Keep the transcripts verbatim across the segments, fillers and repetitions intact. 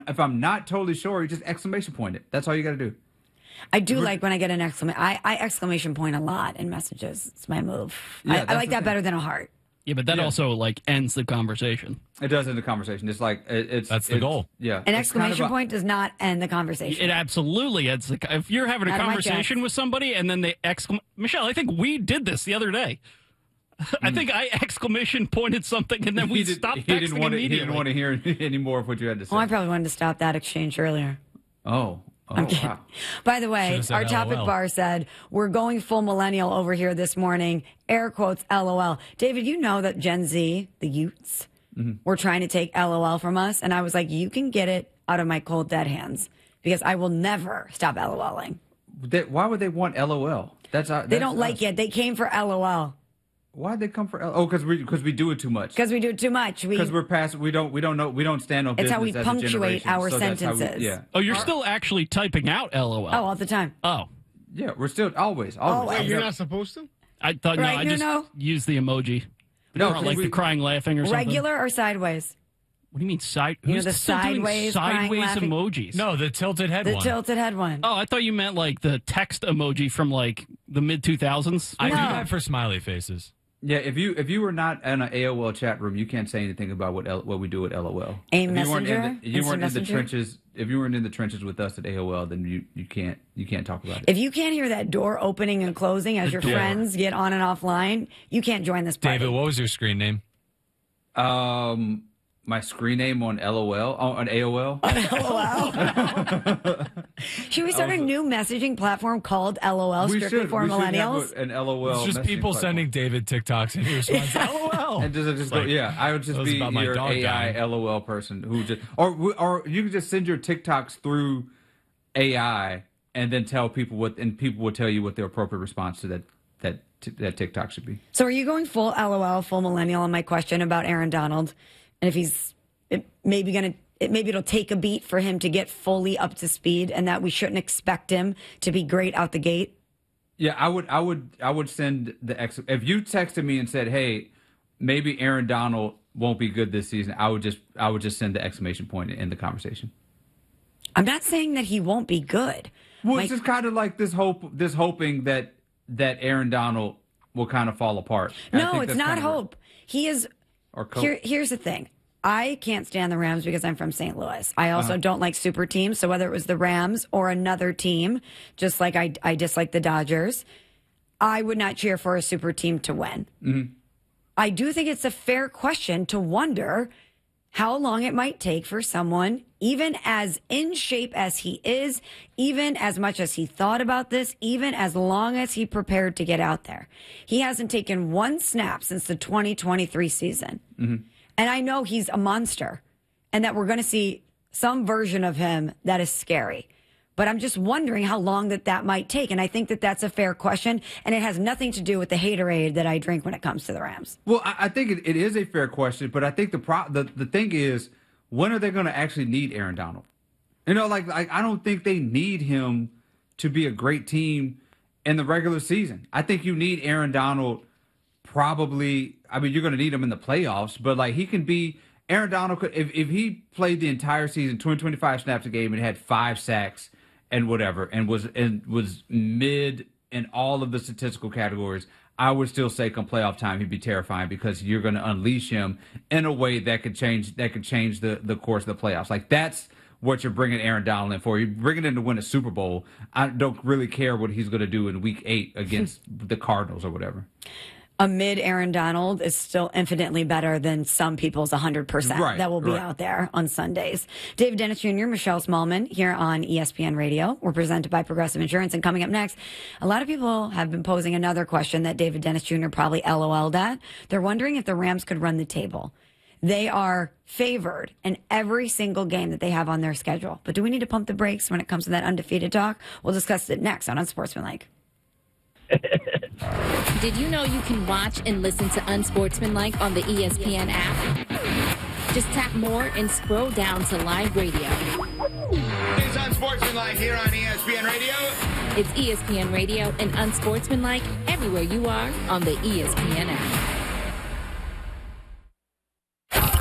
if I'm not totally sure, you just exclamation point it. That's all you got to do. I do We're, like when I get an exclamation. I, I exclamation point a lot in messages. It's my move. Yeah, I, I like that thing. better than a heart. Yeah, but that yeah. also like ends the conversation. It does end the conversation. It's like it, it's that's the it's, goal. Yeah, an exclamation kind of point a, does not end the conversation. It absolutely ends the. If you're having a Out conversation with somebody and then they exclamate, Michelle, I think we did this the other day. I think I exclamation pointed something and then we did, stopped texting didn't want immediately. To, he didn't want to hear any more of what you had to say. Oh, I probably wanted to stop that exchange earlier. Oh. Oh, I'm kidding. Wow. By the way, our topic L O L. Bar said, we're going full millennial over here this morning. Air quotes, L O L. David, you know that Gen Z, the youths, mm-hmm. were trying to take L O L from us. And I was like, you can get it out of my cold, dead hands because I will never stop LOLing. They, why would they want L O L? That's, that's They don't us. like it. They came for L O L. Why'd they come for L? Oh, because we because we do it too much. Because we do it too much. Because we, we're past. We don't. We don't know. We don't stand on. It's business how we as punctuate our so sentences. We, yeah. Oh, you're still actually typing out L O L. Oh, all the time. Oh. Yeah, we're still always. always. Wait, you're not supposed to. I thought right, no. I no, just no. use the emoji. No, like we, the crying, laughing, or something. Regular or sideways. What do you mean side? You Who's know, the still sideways, doing sideways crying, emojis? No, the tilted head the one. The tilted head one. Oh, I thought you meant like the text emoji from like the mid two thousands. I no. do that for smiley faces. Yeah, if you if you were not in an A O L chat room, you can't say anything about what L, what we do at L O L. AIM if you weren't Messenger. in the, you weren't messenger? in the trenches. If you weren't in the trenches with us at A O L, then you, you can't you can't talk about it. If you can't hear that door opening and closing as the your door. friends get on and offline, you can't join this party. David, what was your screen name? Um, my screen name on L O L on A O L. On L O L. Should we start a new messaging platform called L O L, we strictly should, for we millennials? Should have an L O L. It's just people platform. sending David TikToks and he responds Yeah. L O L. And just, just like, go, yeah, I would just be your A I L O L person who just, or or you could just send your TikToks through A I and then tell people what, and people will tell you what their appropriate response to that that that TikTok should be. So, are you going full L O L, full millennial on my question about Aaron Donald, and if he's it maybe going to. It, maybe it'll take a beat for him to get fully up to speed, and that we shouldn't expect him to be great out the gate. Yeah, I would, I would, I would send the ex. If you texted me and said, "Hey, maybe Aaron Donald won't be good this season," I would just, I would just send the exclamation point in the conversation. I'm not saying that he won't be good. Well, My, it's just kind of like this hope, this hoping that that Aaron Donald will kind of fall apart. And no, it's not hope. He is. Or cope. Here, here's the thing. I can't stand the Rams because I'm from Saint Louis. I also uh-huh. don't like super teams. So whether it was the Rams or another team, just like I, I dislike the Dodgers, I would not cheer for a super team to win. Mm-hmm. I do think it's a fair question to wonder how long it might take for someone, even as in shape as he is, even as much as he thought about this, even as long as he prepared to get out there. He hasn't taken one snap since the twenty twenty-three season. Mm-hmm. And I know he's a monster and that we're going to see some version of him that is scary. But I'm just wondering how long that that might take. And I think that that's a fair question. And it has nothing to do with the haterade that I drink when it comes to the Rams. Well, I, I think it, it is a fair question. But I think the, pro, the the thing is, when are they going to actually need Aaron Donald? You know, like, like I don't think they need him to be a great team in the regular season. I think you need Aaron Donald probably, I mean, you're going to need him in the playoffs, but like he can be, Aaron Donald could, if, if he played the entire season, twenty, twenty-five snaps a game and had five sacks and whatever, and was, and was mid in all of the statistical categories, I would still say come playoff time, he'd be terrifying because you're going to unleash him in a way that could change, that could change the, the course of the playoffs. Like that's what you're bringing Aaron Donald in for. You're bringing him to win a Super Bowl. I don't really care what he's going to do in week eight against the Cardinals or whatever. A mid Aaron Donald is still infinitely better than some people's one hundred percent right, that will be right. out there on Sundays. David Dennis Junior, Michelle Smallman here on E S P N Radio. We're presented by Progressive Insurance. And coming up next, a lot of people have been posing another question that David Dennis Junior probably LOL'd at. They're wondering if the Rams could run the table. They are favored in every single game that they have on their schedule. But do we need to pump the brakes when it comes to that undefeated talk? We'll discuss it next on Unsportsmanlike. Did you know you can watch and listen to Unsportsmanlike on the E S P N app? Just tap more and scroll down to live radio. It's Unsportsmanlike here on E S P N Radio. It's E S P N Radio and Unsportsmanlike everywhere you are on the E S P N app. Well,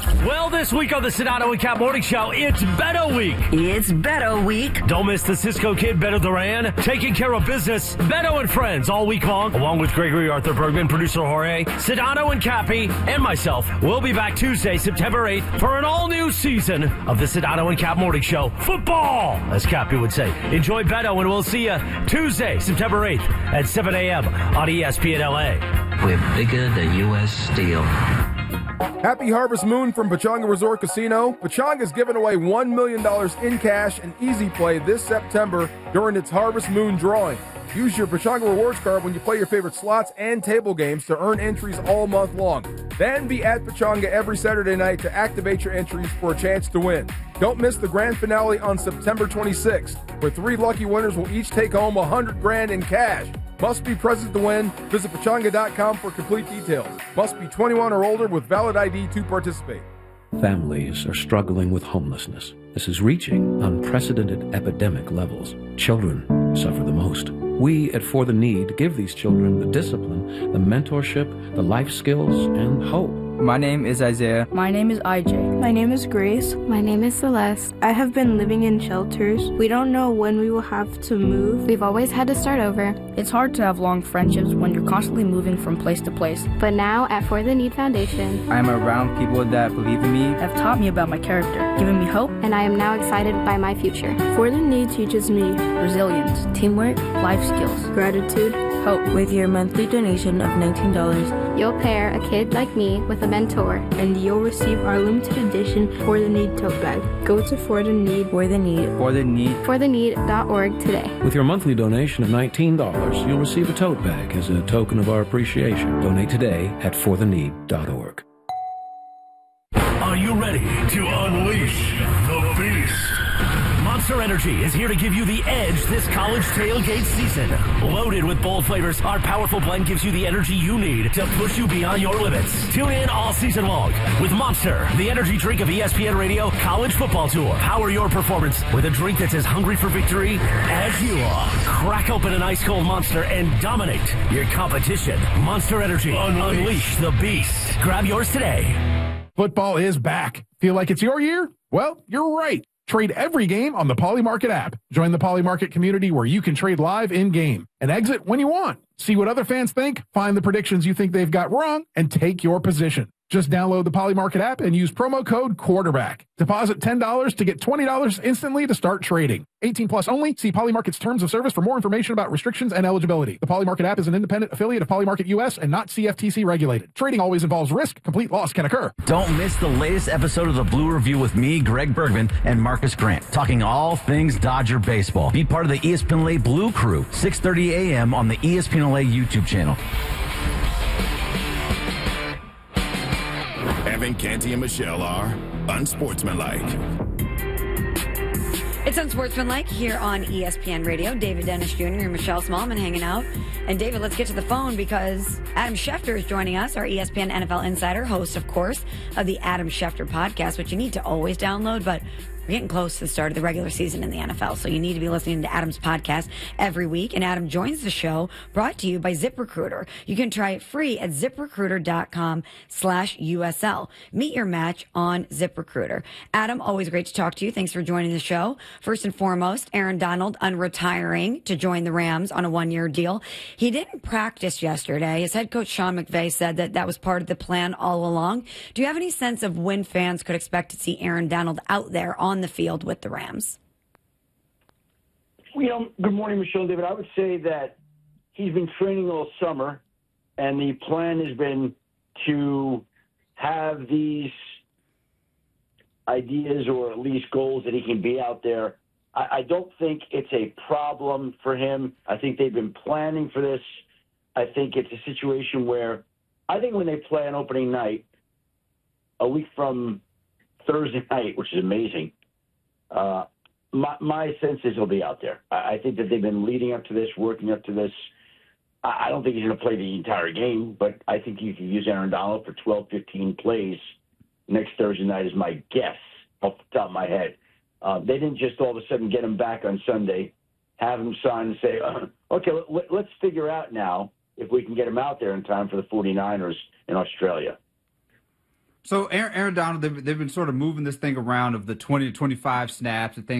this week on the Sedano and Cap Morning Show, it's Beto Week. It's Beto Week. Don't miss the Cisco Kid, Beto Duran, taking care of business. Beto and friends all week long, along with Gregory Arthur Bergman, producer Jorge, Sedano and Cappy, and myself. We'll be back Tuesday, September eighth, for an all-new season of the Sedano and Cap Morning Show. Football, as Cappy would say. Enjoy Beto, and we'll see you Tuesday, September eighth at seven a.m. on E S P N L A. We're bigger than U S Steel. Happy Harvest Moon from Pechanga Resort Casino. Pechanga is giving away one million dollars in cash and easy play this September during its Harvest Moon drawing. Use your Pechanga Rewards card when you play your favorite slots and table games to earn entries all month long. Then be at Pechanga every Saturday night to activate your entries for a chance to win. Don't miss the grand finale on September twenty-sixth, where three lucky winners will each take home one hundred grand in cash. Must be present to win. Visit Pechanga dot com for complete details. Must be twenty-one or older with valid I D to participate. Families are struggling with homelessness. This is reaching unprecedented epidemic levels. Children suffer the most. We at For the Need give these children the discipline, the mentorship, the life skills, and hope. My name is Isaiah. My name is I J. My name is Grace. My name is Celeste. I have been living in shelters. We don't know when we will have to move. We've always had to start over. It's hard to have long friendships when you're constantly moving from place to place. But now at For the Need Foundation, I am around people that believe in me, have taught me about my character, given me hope, and I am now excited by my future. For the Need teaches me resilience, teamwork, life skills, gratitude, hope. With your monthly donation of nineteen dollars, you'll pair a kid like me with a mentor, and you'll receive our limited edition For the Need tote bag. Go to For the Need, For the Need, For the Need, for the need dot org today. With your monthly donation of nineteen dollars, you'll receive a tote bag as a token of our appreciation. Donate today at for the need dot org. Are you ready to unleash the beast? Monster Energy is here to give you the edge this college tailgate season. Loaded with bold flavors, our powerful blend gives you the energy you need to push you beyond your limits. Tune in all season long with Monster, the energy drink of E S P N Radio College Football Tour. Power your performance with a drink that's as hungry for victory as you are. Crack open an ice cold Monster and dominate your competition. Monster Energy, unleash the beast. Grab yours today. Football is back. Feel like it's your year? Well, you're right. Trade every game on the Poly Market app. Join the Poly Market community where you can trade live in-game and exit when you want. See what other fans think, find the predictions you think they've got wrong, and take your position. Just download the Poly Market app and use promo code QUARTERBACK. Deposit ten dollars to get twenty dollars instantly to start trading. eighteen plus only. See Poly Market's terms of service for more information about restrictions and eligibility. The Poly Market app is an independent affiliate of Poly Market U S and not C F T C regulated. Trading always involves risk. Complete loss can occur. Don't miss the latest episode of the Blue Review with me, Greg Bergman, and Marcus Grant, talking all things Dodger baseball. Be part of the E S P N L A Blue Crew, six thirty a.m. on the E S P N L A YouTube channel. Evan, Canty, and Michelle are unsportsmanlike. It's Unsportsmanlike here on E S P N Radio. David Dennis Junior and Michelle Smallman hanging out. And David, let's get to the phone because Adam Schefter is joining us, our E S P N N F L insider, host, of course, of the Adam Schefter podcast, which you need to always download, but we're getting close to the start of the regular season in the N F L, so you need to be listening to Adam's podcast every week. And Adam joins the show brought to you by ZipRecruiter. You can try it free at ZipRecruiter.com slash USL. Meet your match on ZipRecruiter. Adam, always great to talk to you. Thanks for joining the show. First and foremost, Aaron Donald unretiring to join the Rams on a one-year deal. He didn't practice yesterday. His head coach Sean McVay said that that was part of the plan all along. Do you have any sense of when fans could expect to see Aaron Donald out there on the field with the Rams? You know, good morning, Michelle and David. I would say that he's been training all summer, and the plan has been to have these ideas or at least goals that he can be out there. I, I don't think it's a problem for him. I think they've been planning for this. I think it's a situation where I think when they play on opening night, a week from Thursday night, which is amazing, Uh, my, my sense is he'll be out there. I, I think that they've been leading up to this, working up to this. I, I don't think he's going to play the entire game, but I think you can use Aaron Donald for twelve, fifteen plays next Thursday night is my guess off the top of my head. Uh, they didn't just all of a sudden get him back on Sunday, have him sign and say, uh, okay, let, let's figure out now if we can get him out there in time for the 49ers in Australia. So Aaron, Aaron Donald, they've, they've been sort of moving this thing around of the twenty to twenty-five snaps and things